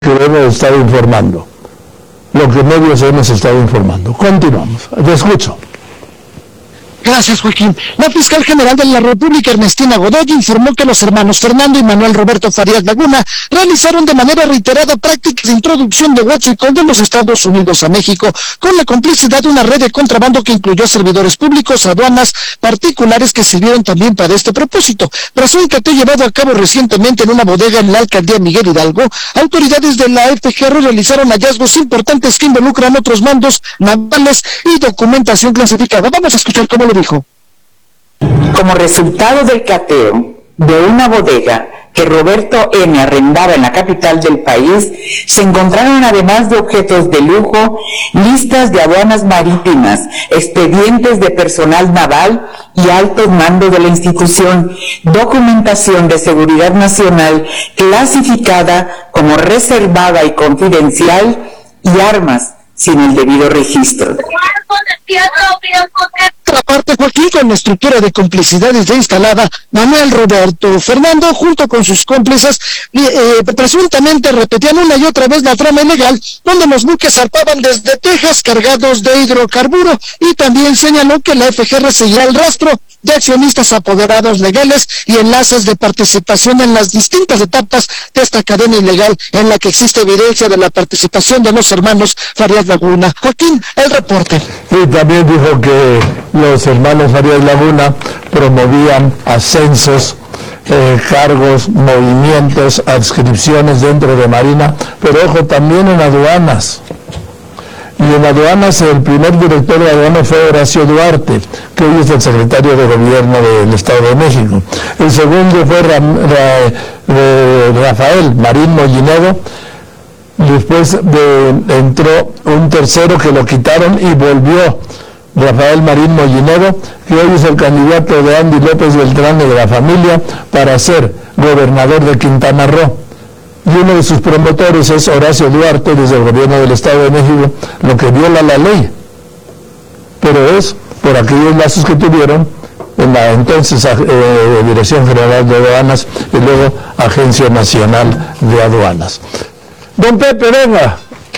que hemos estado informando, lo que medios hemos estado informando. Continuamos, te escucho. Gracias, Joaquín. La fiscal general de la República, Ernestina Godoy, informó que los hermanos Fernando y Manuel Roberto Farías Laguna realizaron de manera reiterada prácticas de introducción de huachicol de los Estados Unidos a México, con la complicidad de una red de contrabando que incluyó servidores públicos, aduanas, particulares que sirvieron también para este propósito. Tras un cateo llevado a cabo recientemente en una bodega en la alcaldía Miguel Hidalgo, autoridades de la FGR realizaron hallazgos importantes que involucran otros mandos navales y documentación clasificada. Vamos a escuchar cómo lo dijo. Como resultado del cateo de una bodega que Roberto N. arrendaba en la capital del país, se encontraron, además de objetos de lujo, listas de aduanas marítimas, expedientes de personal naval y altos mandos de la institución, documentación de seguridad nacional clasificada como reservada y confidencial y armas sin el debido registro. Otra parte, Joaquín, con la estructura de complicidades ya instalada, Manuel Roberto Fernando, junto con sus cómplices, presuntamente repetían una y otra vez la trama ilegal, donde los buques zarpaban desde Texas cargados de hidrocarburo, y también señaló que la FGR seguía el rastro de accionistas apoderados legales y enlaces de participación en las distintas etapas de esta cadena ilegal, en la que existe evidencia de la participación de los hermanos Farías Laguna. Joaquín, el reporte. Y también dijo que los hermanos Farías Laguna promovían ascensos, cargos, movimientos, adscripciones dentro de Marina, pero ojo, también en aduanas. Y en aduanas, el primer director de aduanas fue Horacio Duarte, que hoy es el secretario de Gobierno del Estado de México. El segundo fue Rafael Marín Mollinedo. Después entró un tercero que lo quitaron y volvió Rafael Marín Mollinedo, que hoy es el candidato de Andy López Beltrán y de la familia para ser gobernador de Quintana Roo. Y uno de sus promotores es Horacio Duarte, desde el Gobierno del Estado de México, lo que viola la ley. Pero es por aquellos lazos que tuvieron en la entonces Dirección General de Aduanas y luego Agencia Nacional de Aduanas. Don Pepe, venga.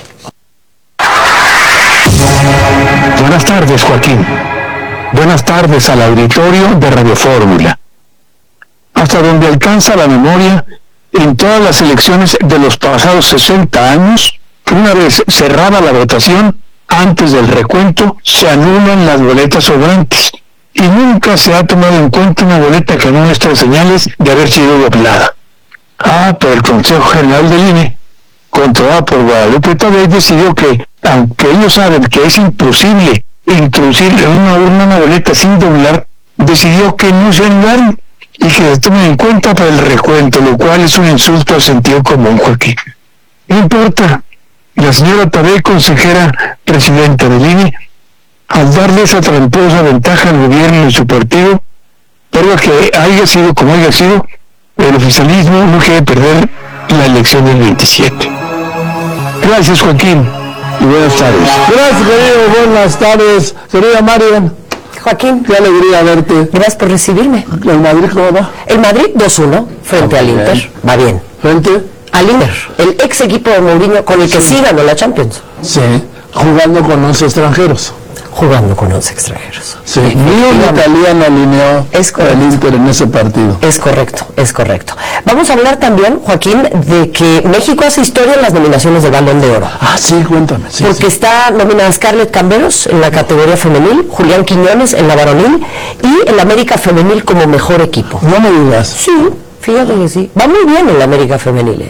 Buenas tardes, Joaquín. Buenas tardes al auditorio de Radio Fórmula. Hasta donde alcanza la memoria, en todas las elecciones de los pasados 60 años, una vez cerrada la votación, antes del recuento, se anulan las boletas sobrantes y nunca se ha tomado en cuenta una boleta que no muestra señales de haber sido doblada. Pero el Consejo General del INE, controlado por Guadalupe Tadei, decidió que, aunque ellos saben que es imposible introducir en una urna una boleta sin doblar, decidió que no se anularan y que se tomen en cuenta para el recuento, lo cual es un insulto al sentido común, Joaquín. No importa, la señora Tadei, consejera presidenta del INE, al darle esa tramposa ventaja al gobierno y su partido, pero que haya sido como haya sido, el oficialismo no quiere perder la elección del 27. Gracias, Joaquín, y buenas tardes. Gracias, querido, buenas tardes. Querida Marian. Joaquín, qué alegría verte. Gracias por recibirme. ¿El Madrid cómo va? El Madrid 2-1 frente al Inter. Va bien. ¿Frente? Al Inter, el ex equipo de Mourinho con el que sí ganó la Champions. Sí, jugando con 11 extranjeros. Jugando con 11 extranjeros. Sí, ni un italiano alineó el Inter en ese partido. Es correcto, es correcto. Vamos a hablar también, Joaquín, de que México hace historia en las nominaciones del Balón de Oro. Sí, cuéntame. Sí, porque está nominada Scarlett Camberos en la categoría femenil, Julián Quiñones en la varonil y el América Femenil como mejor equipo. No me digas. Sí, fíjate que sí. Va muy bien en la América Femenil.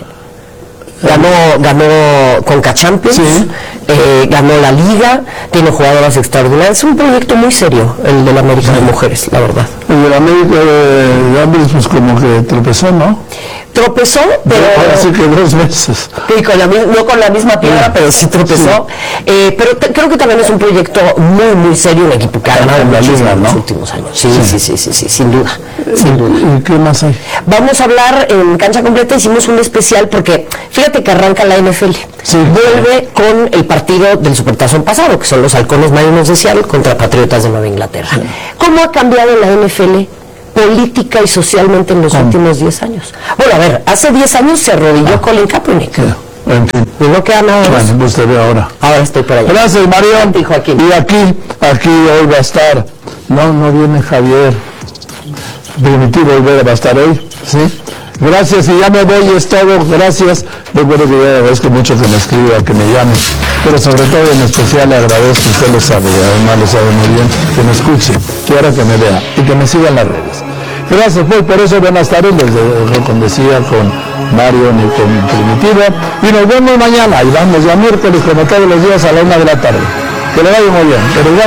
Ganó Conca Champions, sí. Ganó la Liga, tiene jugadoras extraordinarias. Es un proyecto muy serio el de la América de Mujeres, la verdad. El de la América de Hombres, pues como que tropezó, ¿no? Tropezó, pero... Ahora sí que 2 veces. Sí, no con la misma piedra, pero sí tropezó. Sí. Pero creo que también es un proyecto muy, muy serio, un equipo que ha ganado en la Liga, en los últimos años. Sí, sin duda. Sin duda. ¿Y qué más hay? Vamos a hablar en Cancha Completa, hicimos un especial porque, fíjate que arranca la NFL. Sí. Vuelve con el partido del Supertazón pasado, que son los Halcones Marinos de Seattle contra Patriotas de Nueva Inglaterra. Sí. ¿Cómo ha cambiado la NFL política y socialmente en los últimos 10 años? Bueno, a ver, hace 10 años se arrodilló Colin Kaepernick. En fin. Y no queda nada más. Bueno, usted ve ahora. Ahora estoy por allá. Gracias, Marión. Y Joaquín. Y aquí hoy va a estar. No viene Javier. Primitivo Olvera va a estar hoy, ¿sí? Gracias, y ya me voy, es todo. Gracias. Recuerdo que yo agradezco mucho que me escriba, que me llame. Pero sobre todo, en especial, le agradezco, usted lo sabe, además lo sabe muy bien, que me escuche, que ahora que me vea y que me siga en las redes. Gracias, pues, por eso buenas tardes, les dejo con decía, con Marion y con Primitivo. Y nos vemos mañana, y vamos ya miércoles, como todos los días, a la 1 de la tarde. Que le vaya muy bien.